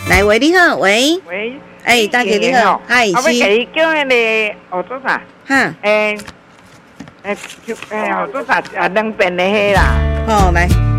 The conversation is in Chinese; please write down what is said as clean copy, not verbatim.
来，喂，你好，喂， 喂， 大姐你好， 我要给叫那个学做啥？ 哈， 学做啥？两边的迄啦。 来。